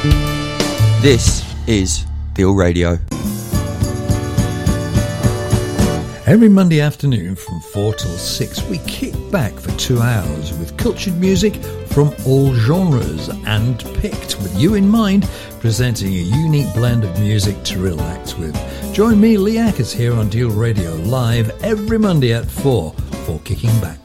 This is Deal Radio. Every Monday afternoon from 4 till 6, we kick back for 2 hours with cultured music from all genres and picked with you in mind, presenting a unique blend of music to relax with. Join me, Lee Ackers, here on Deal Radio live every Monday at 4 for Kicking Back.